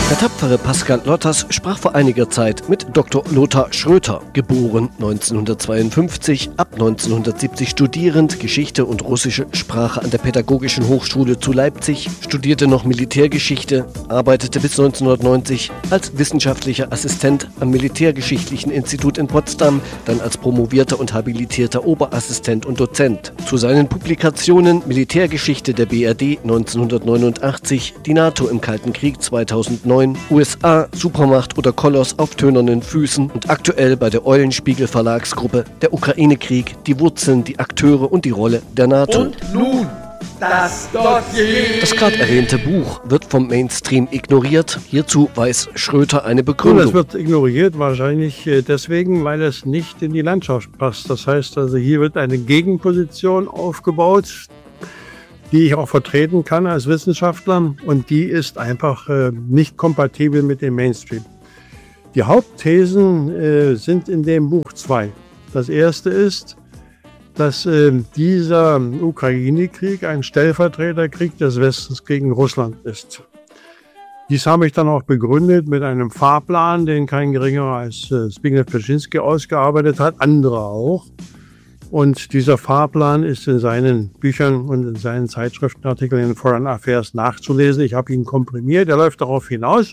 Der tapfere Pascal Lotters sprach vor einiger Zeit mit Dr. Lothar Schröter, geboren 1952, ab 1970 studierend Geschichte und russische Sprache an der Pädagogischen Hochschule zu Leipzig, studierte noch Militärgeschichte, arbeitete bis 1990 als wissenschaftlicher Assistent am Militärgeschichtlichen Institut in Potsdam, dann als promovierter und habilitierter Oberassistent und Dozent. Zu seinen Publikationen Militärgeschichte der BRD 1989, die NATO im Kalten Krieg 2009, USA, Supermacht oder Koloss auf tönernen Füßen und aktuell bei der Eulenspiegel Verlagsgruppe der Ukraine-Krieg, die Wurzeln, die Akteure und die Rolle der NATO. Und nun das Dossier. Das gerade erwähnte Buch wird vom Mainstream ignoriert. Hierzu weiß Schröter eine Begründung. Es wird ignoriert wahrscheinlich deswegen, weil es nicht in die Landschaft passt. Das heißt also, hier wird eine Gegenposition aufgebaut, die ich auch vertreten kann als Wissenschaftler, und die ist einfach nicht kompatibel mit dem Mainstream. Die Hauptthesen sind in dem Buch zwei. Das erste ist, dass dieser Ukraine-Krieg ein Stellvertreterkrieg des Westens gegen Russland ist. Dies habe ich dann auch begründet mit einem Fahrplan, den kein geringerer als Zbigniew Brzezinski ausgearbeitet hat, andere auch. Und dieser Fahrplan ist in seinen Büchern und in seinen Zeitschriftenartikeln in Foreign Affairs nachzulesen. Ich habe ihn komprimiert. Er läuft darauf hinaus.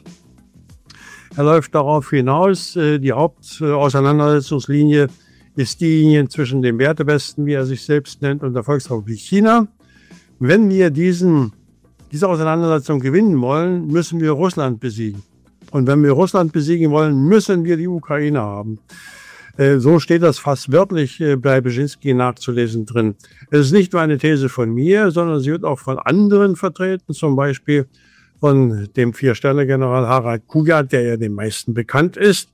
Die Hauptauseinandersetzungslinie ist die Linie zwischen dem Wertewesten, wie er sich selbst nennt, und der Volksrepublik China. Wenn wir diese Auseinandersetzung gewinnen wollen, müssen wir Russland besiegen. Und wenn wir Russland besiegen wollen, müssen wir die Ukraine haben. So steht das fast wörtlich bei Brzezinski nachzulesen drin. Es ist nicht nur eine These von mir, sondern sie wird auch von anderen vertreten, zum Beispiel von dem Vier-Sterne-General Harald Kugard, der ja den meisten bekannt ist.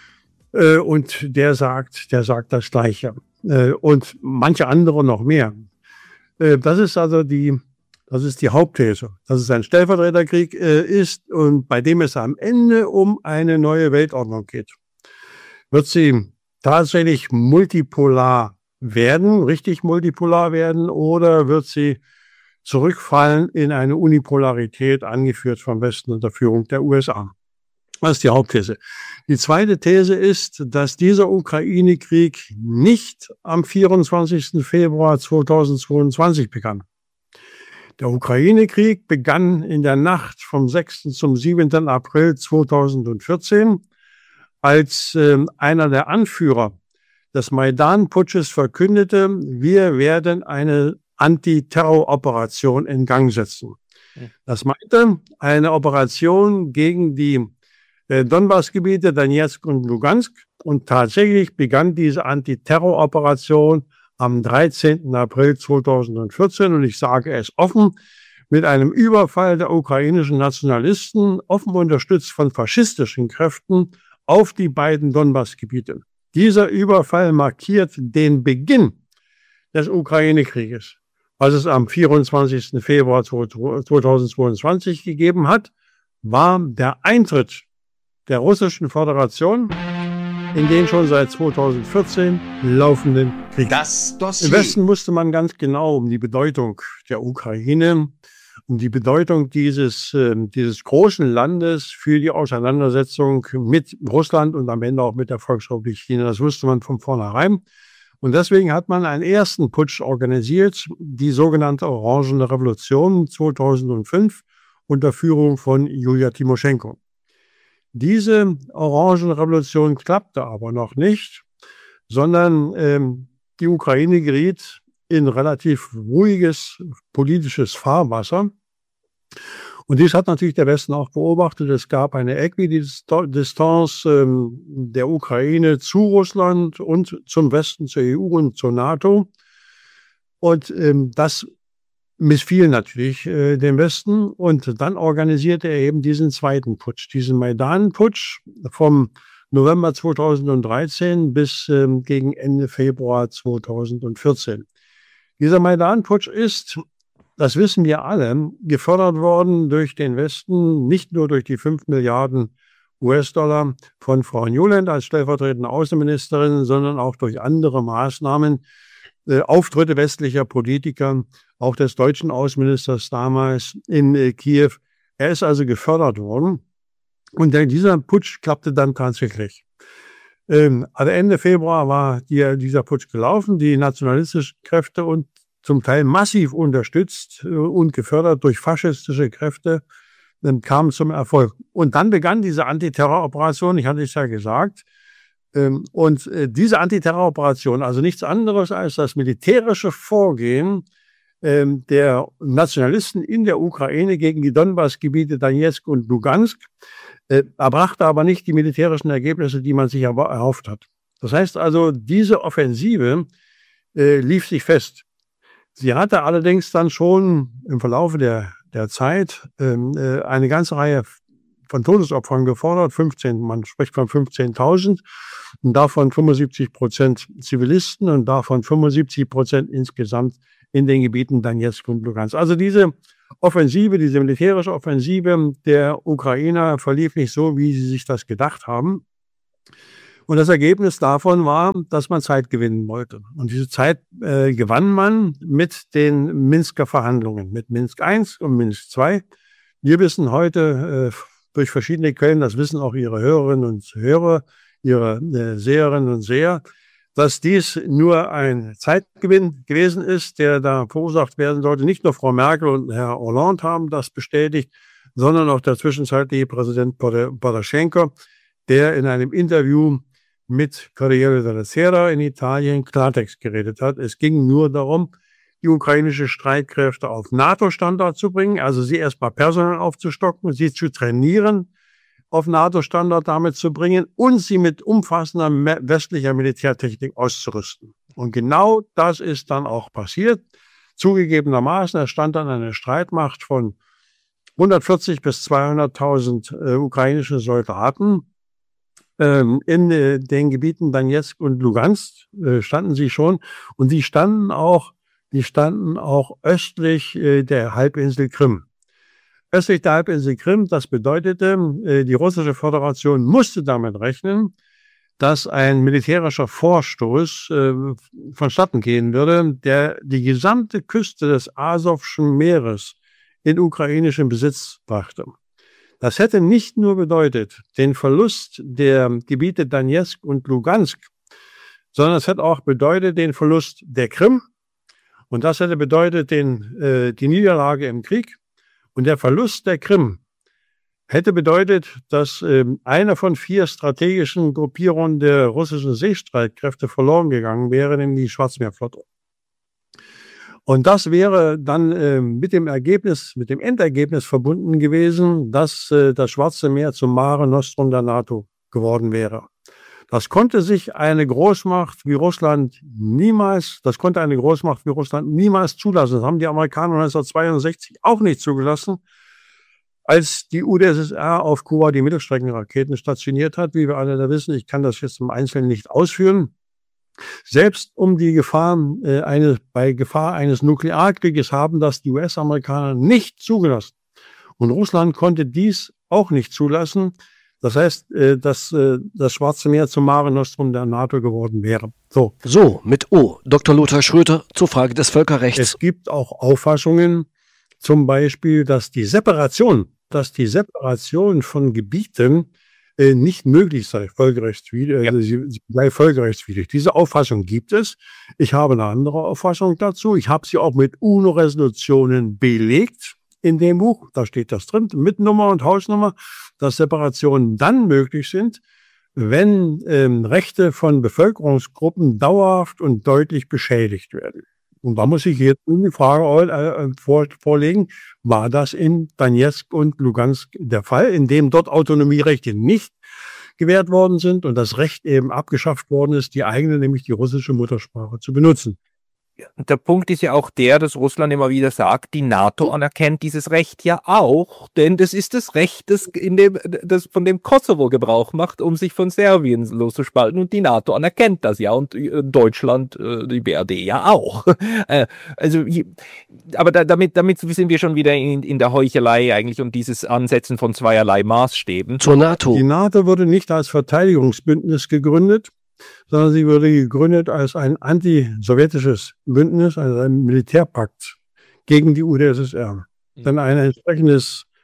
Und der sagt das Gleiche. Und manche andere noch mehr. Das ist die Hauptthese, dass es ein Stellvertreterkrieg ist und bei dem es am Ende um eine neue Weltordnung geht. Wird sie tatsächlich multipolar werden, richtig multipolar werden, oder wird sie zurückfallen in eine Unipolarität, angeführt vom Westen unter Führung der USA? Das ist die Hauptthese. Die zweite These ist, dass dieser Ukraine-Krieg nicht am 24. Februar 2022 begann. Der Ukraine-Krieg begann in der Nacht vom 6. zum 7. April 2014, als einer der Anführer des Maidan-Putsches verkündete, wir werden eine Antiterroroperation in Gang setzen. Das meinte eine Operation gegen die Donbass-Gebiete, Donetsk und Lugansk. Und tatsächlich begann diese Antiterroroperation am 13. April 2014. Und ich sage es offen, mit einem Überfall der ukrainischen Nationalisten, offen unterstützt von faschistischen Kräften, auf die beiden Donbass-Gebiete. Dieser Überfall markiert den Beginn des Ukraine-Krieges, was es am 24. Februar 2022 gegeben hat, war der Eintritt der Russischen Föderation in den schon seit 2014 laufenden Krieg. Im Westen wusste man ganz genau um die Bedeutung der Ukraine, um die Bedeutung dieses großen Landes für die Auseinandersetzung mit Russland und am Ende auch mit der Volksrepublik China. Das wusste man von vornherein. Und deswegen hat man einen ersten Putsch organisiert, die sogenannte Orangene Revolution 2005 unter Führung von Julia Timoschenko. Diese Orangene Revolution klappte aber noch nicht, sondern die Ukraine geriet in relativ ruhiges politisches Fahrwasser. Und dies hat natürlich der Westen auch beobachtet. Es gab eine Äquidistanz der Ukraine zu Russland und zum Westen, zur EU und zur NATO. Und das missfiel natürlich dem Westen. Und dann organisierte er eben diesen zweiten Putsch, diesen Maidan-Putsch vom November 2013 bis gegen Ende Februar 2014. Dieser Maidan-Putsch ist, das wissen wir alle, gefördert worden durch den Westen, nicht nur durch die 5 Milliarden US-Dollar von Frau Nuland als stellvertretende Außenministerin, sondern auch durch andere Maßnahmen, Auftritte westlicher Politiker, auch des deutschen Außenministers damals in Kiew. Er ist also gefördert worden. Und dieser Putsch klappte dann tatsächlich. Also Ende Februar war dieser Putsch gelaufen. Die nationalistischen Kräfte und zum Teil massiv unterstützt und gefördert durch faschistische Kräfte kamen zum Erfolg. Und dann begann diese Antiterroroperation, ich hatte es ja gesagt. Und diese Antiterroroperation, also nichts anderes als das militärische Vorgehen der Nationalisten in der Ukraine gegen die Donbass-Gebiete Donezk und Lugansk, erbrachte aber nicht die militärischen Ergebnisse, die man sich erhofft hat. Das heißt also, diese Offensive lief sich fest. Sie hatte allerdings dann schon im Verlaufe der Zeit eine ganze Reihe von Todesopfern gefordert. Man spricht von 15.000 und davon 75% Zivilisten und davon 75% insgesamt in den Gebieten Donezk und Lugansk. Also diese Offensive, diese militärische Offensive der Ukrainer verlief nicht so, wie sie sich das gedacht haben. Und das Ergebnis davon war, dass man Zeit gewinnen wollte. Und diese Zeit gewann man mit den Minsker Verhandlungen, mit Minsk I und Minsk II. Wir wissen heute durch verschiedene Quellen, das wissen auch Ihre Hörerinnen und Hörer, Ihre Seherinnen und Seher, dass dies nur ein Zeitgewinn gewesen ist, der da verursacht werden sollte. Nicht nur Frau Merkel und Herr Hollande haben das bestätigt, sondern auch der zwischenzeitliche Präsident Poroschenko, der in einem Interview mit Corriere della Sera in Italien Klartext geredet hat. Es ging nur darum, die ukrainische Streitkräfte auf NATO-Standard zu bringen, also sie erstmal personell aufzustocken, sie zu trainieren, auf NATO-Standard damit zu bringen und sie mit umfassender westlicher Militärtechnik auszurüsten. Und genau das ist dann auch passiert. Zugegebenermaßen, es stand dann eine Streitmacht von 140 bis 200.000 ukrainische Soldaten. In den Gebieten Donezk und Lugansk standen sie schon und die standen auch östlich der Halbinsel Krim. Östlich der Halbinsel Krim, das bedeutete, die Russische Föderation musste damit rechnen, dass ein militärischer Vorstoß vonstatten gehen würde, der die gesamte Küste des Asowschen Meeres in ukrainischen Besitz brachte. Das hätte nicht nur bedeutet den Verlust der Gebiete Donezk und Lugansk, sondern es hätte auch bedeutet den Verlust der Krim und das hätte bedeutet die Niederlage im Krieg. Und der Verlust der Krim hätte bedeutet, dass eine von 4 strategischen Gruppierungen der russischen Seestreitkräfte verloren gegangen wäre, nämlich die Schwarzmeerflotte. Und das wäre dann mit dem Endergebnis verbunden gewesen, dass das Schwarze Meer zum Mare Nostrum der NATO geworden wäre. Das konnte eine Großmacht wie Russland niemals zulassen. Das haben die Amerikaner 1962 auch nicht zugelassen, als die UdSSR auf Kuba die Mittelstreckenraketen stationiert hat, wie wir alle da wissen. Ich kann das jetzt im Einzelnen nicht ausführen. Selbst bei Gefahr eines Nuklearkrieges haben das die US-Amerikaner nicht zugelassen. Und Russland konnte dies auch nicht zulassen. Das heißt, dass das Schwarze Meer zum Mare Nostrum der NATO geworden wäre. So, mit O. Dr. Lothar Schröter zur Frage des Völkerrechts. Es gibt auch Auffassungen, zum Beispiel, dass die Separation von Gebieten nicht möglich sei, völkerrechtswidrig. Ja. Also sie sei völkerrechtswidrig. Diese Auffassung gibt es. Ich habe eine andere Auffassung dazu. Ich habe sie auch mit UNO-Resolutionen belegt. In dem Buch, da steht das drin, mit Nummer und Hausnummer, dass Separationen dann möglich sind, wenn Rechte von Bevölkerungsgruppen dauerhaft und deutlich beschädigt werden. Und da muss ich jetzt die Frage vorlegen, war das in Donezk und Lugansk der Fall, in dem dort Autonomierechte nicht gewährt worden sind und das Recht eben abgeschafft worden ist, die eigene, nämlich die russische Muttersprache zu benutzen. Der Punkt ist ja auch der, dass Russland immer wieder sagt, die NATO anerkennt dieses Recht ja auch, denn das ist das Recht, das von dem Kosovo Gebrauch macht, um sich von Serbien loszuspalten, und die NATO anerkennt das ja und Deutschland, die BRD ja auch. Aber damit sind wir schon wieder in der Heuchelei eigentlich und dieses Ansetzen von zweierlei Maßstäben. Zur NATO. Die NATO wurde nicht als Verteidigungsbündnis gegründet, sondern sie wurde gegründet als ein antisowjetisches Bündnis, also ein Militärpakt gegen die UdSSR. Denn ein entsprechendes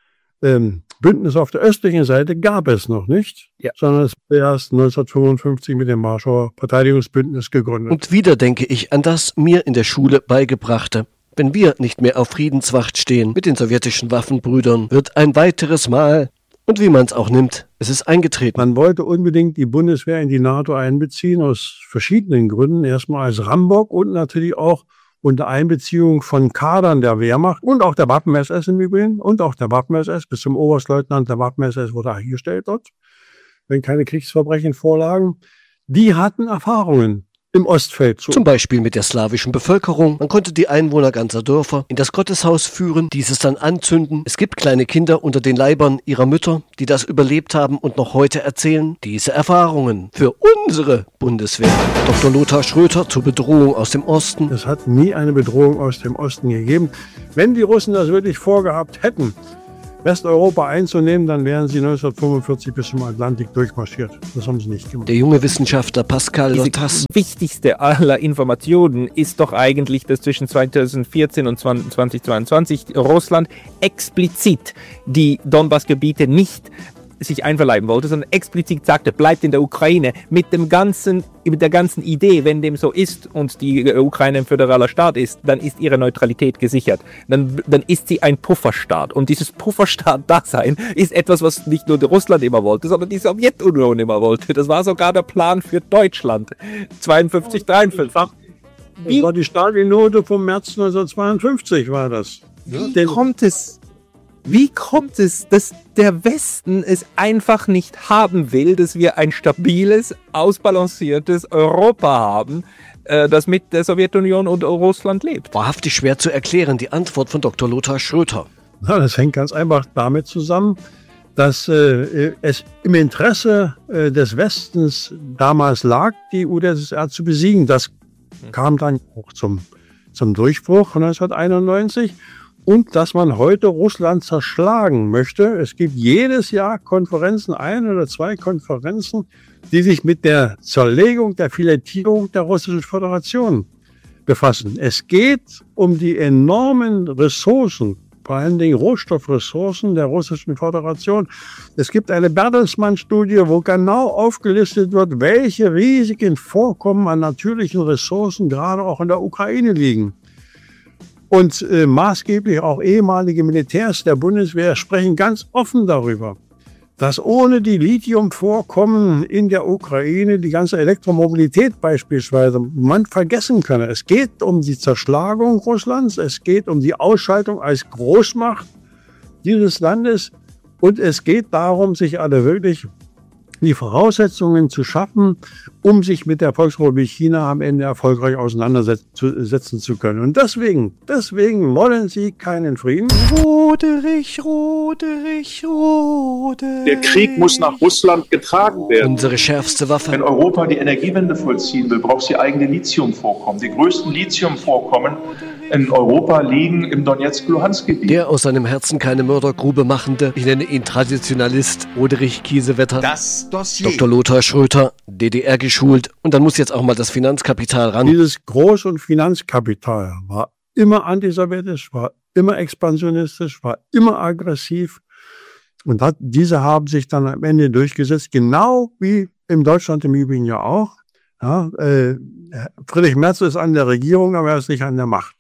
Bündnis auf der östlichen Seite gab es noch nicht, sondern es wurde erst 1955 mit dem Warschauer Verteidigungsbündnis gegründet. Und wieder denke ich an das mir in der Schule beigebrachte. Wenn wir nicht mehr auf Friedenswacht stehen mit den sowjetischen Waffenbrüdern, wird ein weiteres Mal, und wie man es auch nimmt, es ist eingetreten. Man wollte unbedingt die Bundeswehr in die NATO einbeziehen, aus verschiedenen Gründen. Erstmal als Rambock und natürlich auch unter Einbeziehung von Kadern der Wehrmacht und auch der Waffen-SS im Übrigen und auch der Waffen-SS bis zum Oberstleutnant der Waffen-SS wurde eingestellt dort, wenn keine Kriegsverbrechen vorlagen. Die hatten Erfahrungen im Ostfeldzug. Zum Beispiel mit der slawischen Bevölkerung. Man konnte die Einwohner ganzer Dörfer in das Gotteshaus führen, dieses dann anzünden. Es gibt kleine Kinder unter den Leibern ihrer Mütter, die das überlebt haben und noch heute erzählen. Diese Erfahrungen für unsere Bundeswehr. Dr. Lothar Schröter zur Bedrohung aus dem Osten. Es hat nie eine Bedrohung aus dem Osten gegeben. Wenn die Russen das wirklich vorgehabt hätten, Westeuropa einzunehmen, dann wären sie 1945 bis zum Atlantik durchmarschiert. Das haben sie nicht gemacht. Der junge Wissenschaftler Pascal Lotas. Die wichtigste aller Informationen ist doch eigentlich, dass zwischen 2014 und 2022 Russland explizit die Donbass-Gebiete nicht sich einverleiben wollte, sondern explizit sagte, bleibt in der Ukraine mit der ganzen Idee, wenn dem so ist und die Ukraine ein föderaler Staat ist, dann ist ihre Neutralität gesichert. Dann ist sie ein Pufferstaat. Und dieses Pufferstaat-Dasein ist etwas, was nicht nur Russland immer wollte, sondern die Sowjetunion immer wollte. Das war sogar der Plan für Deutschland. 52, 53. Das war die Stalin-Note vom März 1952, war das. Wie kommt es, dass der Westen es einfach nicht haben will, dass wir ein stabiles, ausbalanciertes Europa haben, das mit der Sowjetunion und Russland lebt? Wahrhaftig schwer zu erklären, die Antwort von Dr. Lothar Schröter. Ja, das hängt ganz einfach damit zusammen, dass es im Interesse des Westens damals lag, die UdSSR zu besiegen. Das kam dann auch zum Durchbruch 1991. Und dass man heute Russland zerschlagen möchte. Es gibt jedes Jahr Konferenzen, 1 oder 2 Konferenzen, die sich mit der Zerlegung, der Filettierung der Russischen Föderation befassen. Es geht um die enormen Ressourcen, vor allen Dingen Rohstoffressourcen der Russischen Föderation. Es gibt eine Bertelsmann-Studie, wo genau aufgelistet wird, welche riesigen Vorkommen an natürlichen Ressourcen gerade auch in der Ukraine liegen. Und maßgeblich auch ehemalige Militärs der Bundeswehr sprechen ganz offen darüber, dass ohne die Lithiumvorkommen in der Ukraine die ganze Elektromobilität beispielsweise man vergessen könne. Es geht um die Zerschlagung Russlands, es geht um die Ausschaltung als Großmacht dieses Landes und es geht darum, sich alle wirklich die Voraussetzungen zu schaffen, um sich mit der Volksrepublik China am Ende erfolgreich auseinandersetzen zu können. Und deswegen wollen sie keinen Frieden. Roderich. Der Krieg muss nach Russland getragen werden. Unsere schärfste Waffe. Wenn Europa die Energiewende vollziehen will, braucht sie eigene Lithiumvorkommen. Die größten Lithiumvorkommen in Europa liegen im Donetsk-Luhansk-Gebiet. Der aus seinem Herzen keine Mördergrube machende, ich nenne ihn Traditionalist, Roderich Kiesewetter. Das Dossier. Dr. Lothar Schröter, DDR geschult. Und dann muss jetzt auch mal das Finanzkapital ran. Dieses Groß- und Finanzkapital war immer antisowjetisch, war immer expansionistisch, war immer aggressiv. Und diese haben sich dann am Ende durchgesetzt, genau wie in Deutschland im Übrigen ja auch. Ja, Friedrich Merz ist an der Regierung, aber er ist nicht an der Macht.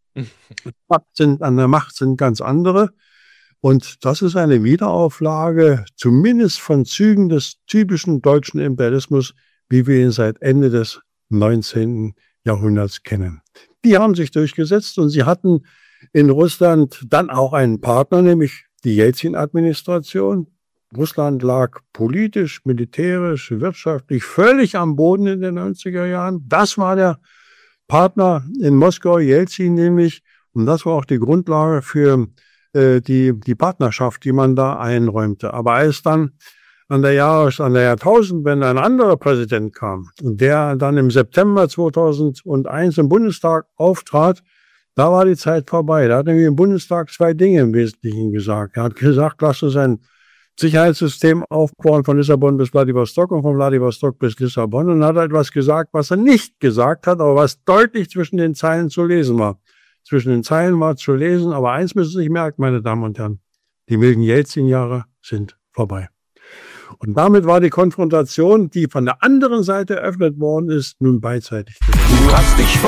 An der Macht sind ganz andere. Und das ist eine Wiederauflage, zumindest von Zügen des typischen deutschen Imperialismus, wie wir ihn seit Ende des 19. Jahrhunderts kennen. Die haben sich durchgesetzt und sie hatten in Russland dann auch einen Partner, nämlich die Jelzin-Administration. Russland lag politisch, militärisch, wirtschaftlich völlig am Boden in den 90er Jahren. Das war der Partner in Moskau, Jelzin nämlich. Und das war auch die Grundlage für die Partnerschaft, die man da einräumte. Aber als dann an der Jahrtausendwende ein anderer Präsident kam und der dann im September 2001 im Bundestag auftrat, da war die Zeit vorbei. Da hat nämlich im Bundestag 2 Dinge im Wesentlichen gesagt. Er hat gesagt, lass uns ein Sicherheitssystem aufbauen von Lissabon bis Vladivostok und von Vladivostok bis Lissabon und hat etwas gesagt, was er nicht gesagt hat, aber was deutlich zwischen den Zeilen zu lesen war. Zwischen den Zeilen war zu lesen, aber eins müssen Sie sich merken, meine Damen und Herren. Die milden Jelzin-Jahre sind vorbei. Und damit war die Konfrontation, die von der anderen Seite eröffnet worden ist, nun beidseitig gewesen. Du hast dich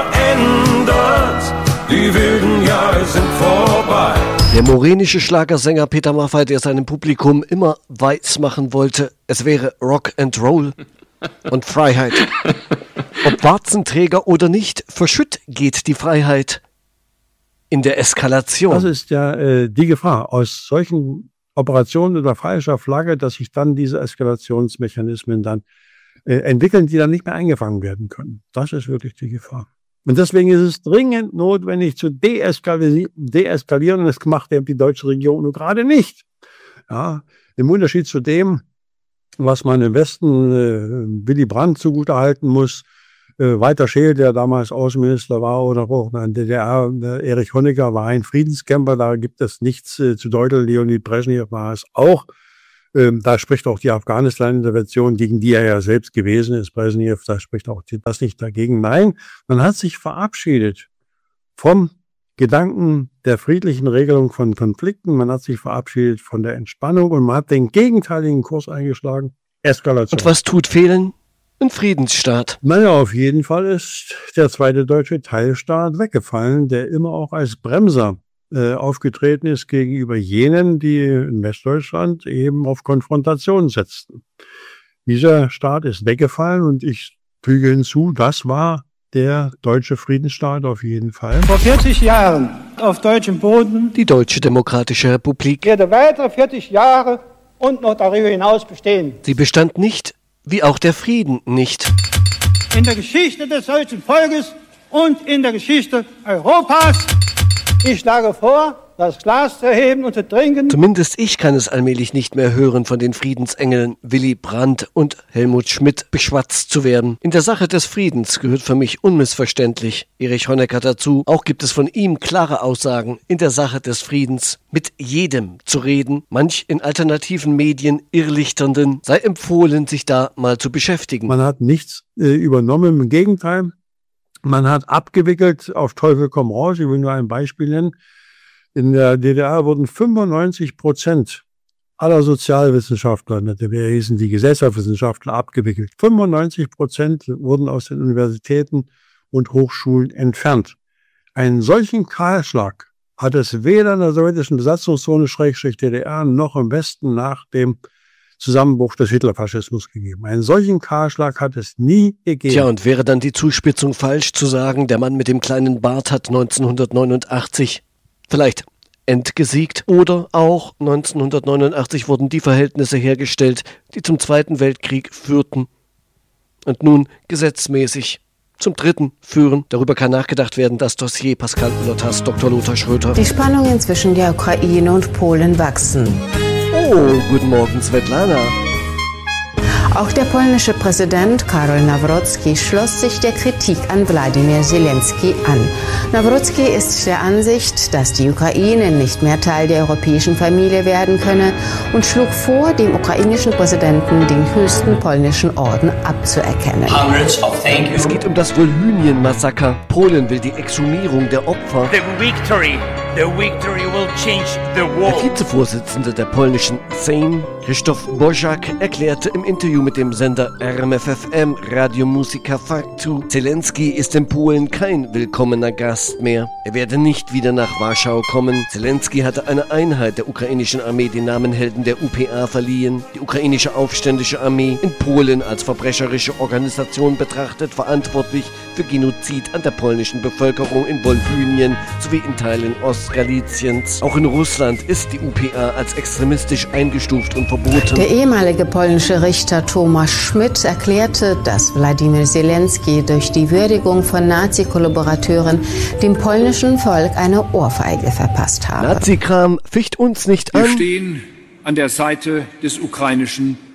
verändert, die wilden Jahre sind vorbei. Der morenische Schlagersänger Peter Maffay, der seinem Publikum immer weismachen wollte, es wäre Rock and Roll und Freiheit. Ob Warzenträger oder nicht, verschütt geht die Freiheit in der Eskalation. Das ist ja die Gefahr aus solchen Operationen unter falscher Flagge, dass sich dann diese Eskalationsmechanismen dann entwickeln, die dann nicht mehr eingefangen werden können. Das ist wirklich die Gefahr. Und deswegen ist es dringend notwendig zu deeskalieren. Und das macht die deutsche Regierung nur gerade nicht. Ja, im Unterschied zu dem, was man im Westen Willy Brandt zugutehalten muss, Walter Scheel, der damals Außenminister war, oder auch in der DDR, Erich Honecker war ein Friedenskämpfer, da gibt es nichts zu deuteln. Leonid Brezhnev war es auch. Da spricht auch die Afghanistan-Intervention, gegen die er ja selbst gewesen ist, Brezhnev, da spricht auch das nicht dagegen. Nein, man hat sich verabschiedet vom Gedanken der friedlichen Regelung von Konflikten, man hat sich verabschiedet von der Entspannung und man hat den gegenteiligen Kurs eingeschlagen, Eskalation. Und was tut fehlen? Ein Friedensstaat. Naja, auf jeden Fall ist der zweite deutsche Teilstaat weggefallen, der immer auch als Bremser aufgetreten ist gegenüber jenen, die in Westdeutschland eben auf Konfrontation setzten. Dieser Staat ist weggefallen und ich füge hinzu, das war der deutsche Friedensstaat auf jeden Fall. Vor 40 Jahren auf deutschem Boden Die Deutsche Demokratische Republik. werde weitere 40 Jahre und noch darüber hinaus bestehen. Sie bestand nicht, wie auch der Frieden nicht. In der Geschichte des deutschen Volkes und in der Geschichte Europas. Ich schlage vor, das Glas zu heben und zu trinken. Zumindest ich kann es allmählich nicht mehr hören, von den Friedensengeln Willy Brandt und Helmut Schmidt beschwatzt zu werden. In der Sache des Friedens gehört für mich unmissverständlich Erich Honecker dazu. Auch gibt es von ihm klare Aussagen, in der Sache des Friedens mit jedem zu reden. Manch in alternativen Medien Irrlichternden sei empfohlen, sich da mal zu beschäftigen. Man hat nichts übernommen, im Gegenteil. Man hat abgewickelt auf Teufel komm raus. Ich will nur ein Beispiel nennen. In der DDR wurden 95% aller Sozialwissenschaftler, in der DDR hießen die Gesellschaftswissenschaftler, abgewickelt. 95% wurden aus den Universitäten und Hochschulen entfernt. Einen solchen Kahlschlag hat es weder in der sowjetischen Besatzungszone /DDR noch im Westen nach dem Zusammenbruch des Hitlerfaschismus gegeben. Einen solchen Kahlschlag hat es nie gegeben. Tja, und wäre dann die Zuspitzung falsch zu sagen, der Mann mit dem kleinen Bart hat 1989 vielleicht entgesiegt, oder auch 1989 wurden die Verhältnisse hergestellt, die zum Zweiten Weltkrieg führten und nun gesetzmäßig zum dritten führen. Darüber kann nachgedacht werden, das Dossier Pascal Lothars, Dr. Lothar Schröter. Die Spannungen zwischen der Ukraine und Polen wachsen. Oh, guten Morgen, Svetlana. Auch der polnische Präsident Karol Nawrocki schloss sich der Kritik an Wladimir Zelensky an. Nawrocki ist der Ansicht, dass die Ukraine nicht mehr Teil der europäischen Familie werden könne und schlug vor, dem ukrainischen Präsidenten den höchsten polnischen Orden abzuerkennen. Es geht um das Wolhynien-Massaker. Polen will die Exhumierung der Opfer. The victory will change the Der world. Vizevorsitzende der polnischen Sejm, Krzysztof Bosak, erklärte im Interview mit dem Sender RMFFM Radio Musica Faktu, Zelensky ist in Polen kein willkommener Gast mehr. Er werde nicht wieder nach Warschau kommen. Zelensky hatte einer Einheit der ukrainischen Armee den Namen Helden der UPA verliehen. Die ukrainische Aufständische Armee, in Polen als verbrecherische Organisation betrachtet, verantwortlich für Genozid an der polnischen Bevölkerung in Wolhynien sowie in Teilen Ostgaliziens. Auch in Russland ist die UPA als extremistisch eingestuft und verboten. Der ehemalige polnische Richter Thomas Schmidt erklärte, dass Wladimir Zelensky durch die Würdigung von Nazi-Kollaborateuren dem polnischen Volk eine Ohrfeige verpasst habe. Nazi-Kram ficht uns nicht Wir an. stehen an der Seite des ukrainischen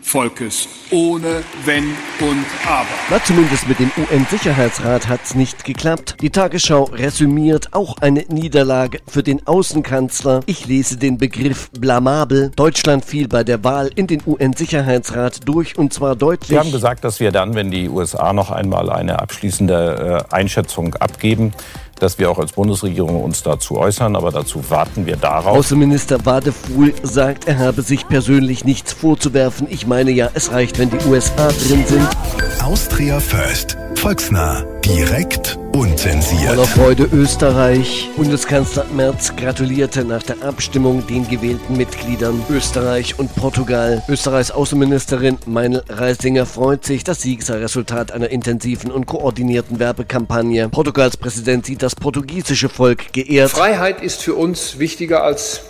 Volkes. Ohne Wenn und Aber. Na, zumindest mit dem UN-Sicherheitsrat hat's nicht geklappt. Die Tagesschau resümiert auch eine Niederlage für den Außenkanzler. Ich lese den Begriff blamabel. Deutschland fiel bei der Wahl in den UN-Sicherheitsrat durch, und zwar deutlich. Wir haben gesagt, dass wir dann, wenn die USA noch einmal eine abschließende Einschätzung abgeben, dass wir auch als Bundesregierung uns dazu äußern, aber dazu warten wir darauf. Außenminister Wadefuhl sagt, er habe sich persönlich nichts vorzuwerfen. Ich meine ja, es reicht, wenn die USA drin sind. Austria First. Volksnah. Direkt. Unzensiert. Voller Freude Österreich. Bundeskanzler Merz gratulierte nach der Abstimmung den gewählten Mitgliedern Österreich und Portugal. Österreichs Außenministerin Meinl Reisinger freut sich, das Sieg sei Resultat einer intensiven und koordinierten Werbekampagne. Portugals Präsident sieht das portugiesische Volk geehrt. Freiheit ist für uns wichtiger als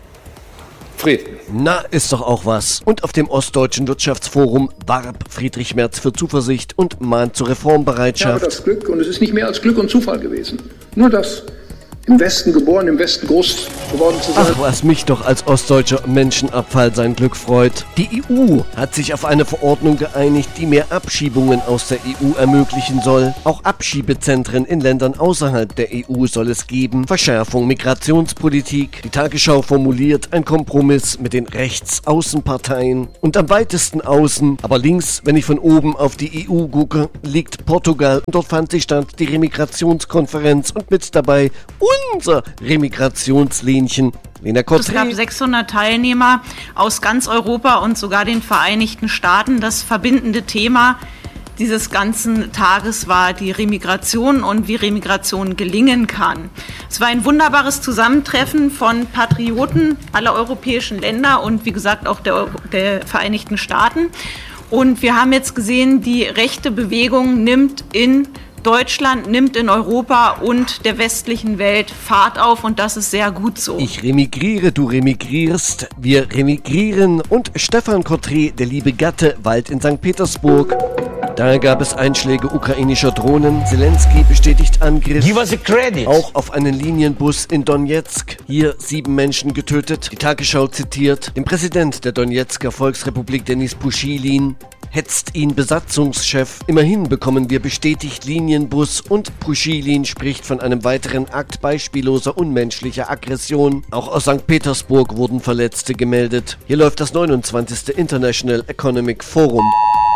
Frieden. Na, ist doch auch was. Und auf dem Ostdeutschen Wirtschaftsforum warb Friedrich Merz für Zuversicht und mahnt zur Reformbereitschaft. Ich habe das Glück, und es ist nicht mehr als Glück und Zufall gewesen, nur das im Westen geboren, im Westen groß geworden zu sein. Ach, was mich doch als ostdeutscher Menschenabfall sein Glück freut. Die EU hat sich auf eine Verordnung geeinigt, die mehr Abschiebungen aus der EU ermöglichen soll. Auch Abschiebezentren in Ländern außerhalb der EU soll es geben. Verschärfung Migrationspolitik. Die Tagesschau formuliert ein Kompromiss mit den Rechtsaußenparteien. Und am weitesten außen, aber links, wenn ich von oben auf die EU gucke, liegt Portugal. Und dort fand sich statt die Remigrationskonferenz und mit dabei unser Remigrationslähnchen. Lena Kotri. Es gab 600 Teilnehmer aus ganz Europa und sogar den Vereinigten Staaten. Das verbindende Thema dieses ganzen Tages war die Remigration und wie Remigration gelingen kann. Es war ein wunderbares Zusammentreffen von Patrioten aller europäischen Länder und wie gesagt auch der Vereinigten Staaten. Und wir haben jetzt gesehen, die rechte Bewegung nimmt in Deutschland, nimmt in Europa und der westlichen Welt Fahrt auf, und das ist sehr gut so. Ich remigriere, du remigrierst, wir remigrieren, und Stefan Kotri, der liebe Gatte, weilt in St. Petersburg. Da gab es Einschläge ukrainischer Drohnen. Zelensky bestätigt Angriff. Give us a credit. Auch auf einen Linienbus in Donetsk. Hier 7 Menschen getötet. Die Tagesschau zitiert den Präsident der Donetsker Volksrepublik, Denis Puschilin. Hetzt ihn Besatzungschef. Immerhin bekommen wir bestätigt Linienbus, und Puschilin spricht von einem weiteren Akt beispielloser unmenschlicher Aggression. Auch aus St. Petersburg wurden Verletzte gemeldet. Hier läuft das 29. International Economic Forum.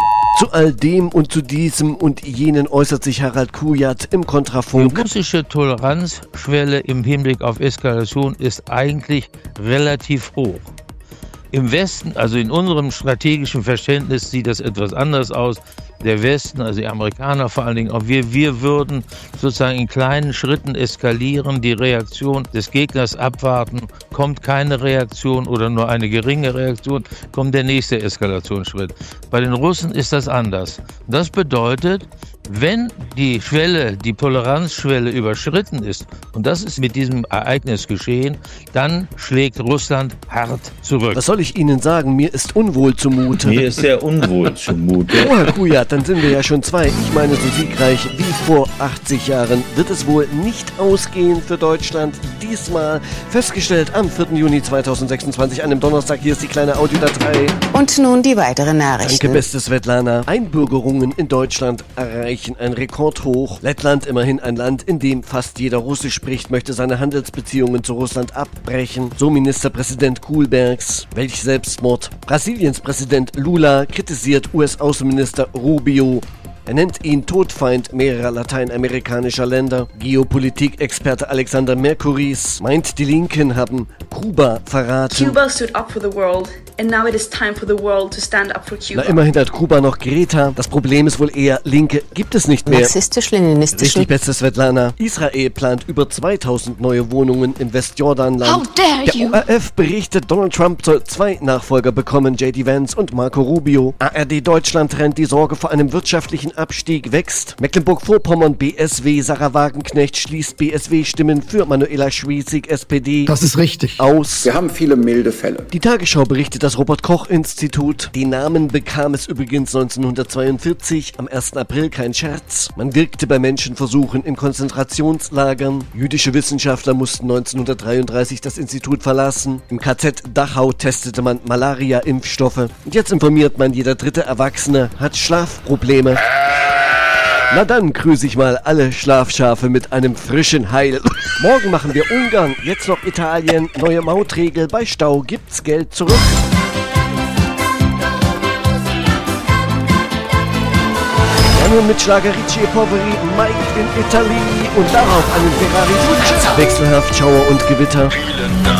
Zu all dem und zu diesem und jenen äußert sich Harald Kujat im Kontrafunk. Die russische Toleranzschwelle im Hinblick auf Eskalation ist eigentlich relativ hoch. Im Westen, also in unserem strategischen Verständnis, sieht das etwas anders aus. Der Westen, also die Amerikaner vor allen Dingen, auch wir würden sozusagen in kleinen Schritten eskalieren, die Reaktion des Gegners abwarten. Kommt keine Reaktion oder nur eine geringe Reaktion, kommt der nächste Eskalationsschritt. Bei den Russen ist das anders. Das bedeutet, wenn die Schwelle, die Toleranzschwelle überschritten ist, und das ist mit diesem Ereignis geschehen, dann schlägt Russland hart zurück. Was soll ich Ihnen sagen? Mir ist unwohl zumute. Mir ist sehr unwohl zumute. Oh, Herr Kujat, dann sind wir ja schon 2. Ich meine, so siegreich wie vor 80 Jahren wird es wohl nicht ausgehen für Deutschland. Diesmal festgestellt am 4. Juni 2026, einem Donnerstag. Hier ist die kleine Audiodatei. Und nun die weiteren Nachrichten. Danke, beste Svetlana. Einbürgerungen in Deutschland erreichen ein Rekordhoch. Lettland, immerhin ein Land, in dem fast jeder Russisch spricht, möchte seine Handelsbeziehungen zu Russland abbrechen. So Ministerpräsident Kuhlbergs. Welch Selbstmord. Brasiliens Präsident Lula kritisiert US-Außenminister Rubio. Er nennt ihn Todfeind mehrerer lateinamerikanischer Länder. Geopolitik-Experte Alexander Mercuris meint, die Linken haben Kuba verraten. Cuba stood up for the world, and now it is time for the world to stand up for Cuba. Na, immerhin hat Kuba noch Greta. Das Problem ist wohl eher, Linke gibt es nicht mehr. Marxistisch-leninistischen. Richtig, beste Svetlana. Israel plant über 2000 neue Wohnungen im Westjordanland. How dare you? Der ORF berichtet, Donald Trump soll 2 Nachfolger bekommen, J.D. Vance und Marco Rubio. ARD Deutschland trennt, die Sorge vor einem wirtschaftlichen Abstieg wächst. Mecklenburg-Vorpommern, BSW, Sarah Wagenknecht schließt BSW-Stimmen für Manuela Schwesig, SPD. Das ist richtig. Aus. Wir haben viele milde Fälle. Die Tagesschau berichtet, dass das Robert-Koch-Institut. Den Namen bekam es übrigens 1942, am 1. April, kein Scherz. Man wirkte bei Menschenversuchen in Konzentrationslagern. Jüdische Wissenschaftler mussten 1933 das Institut verlassen. Im KZ Dachau testete man Malaria-Impfstoffe. Und jetzt informiert man, jeder dritte Erwachsene hat Schlafprobleme. Na dann grüße ich mal alle Schlafschafe mit einem frischen Heil. Morgen machen wir Ungarn, jetzt noch Italien. Neue Mautregel, bei Stau gibt's Geld zurück. Ja, nun mit Schlager Ricci e Poveri, Mike in Italy und darauf einen Ferrari. Wechselhaft Schauer und Gewitter. Vielen Dank.